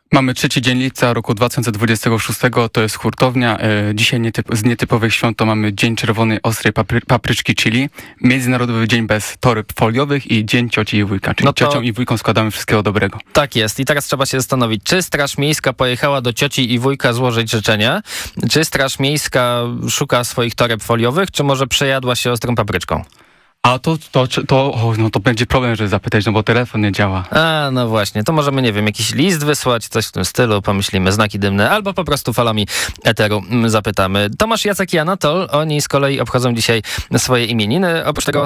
Mamy 3 lipca roku 2026, to jest hurtownia. Dzisiaj z nietypowych świąt to mamy Dzień Czerwonej Ostrej Papryczki Chili, Międzynarodowy Dzień bez toreb foliowych i Dzień Cioci i Wujka. Czyli ciocią i wujkom składamy wszystkiego dobrego. Tak jest. I teraz trzeba się zastanowić, czy Straż Miejska pojechała do cioci i wujka złożyć życzenia, czy Straż Miejska szuka swoich toreb foliowych, czy może przejadła się ostrą papryczką? A to będzie problem, żeby zapytać, no bo telefon nie działa. A, no właśnie. To możemy, nie wiem, jakiś list wysłać, coś w tym stylu, pomyślimy, znaki dymne, albo po prostu falami eteru zapytamy. Tomasz, Jacek i Anatol, oni z kolei obchodzą dzisiaj swoje imieniny. Oprócz tego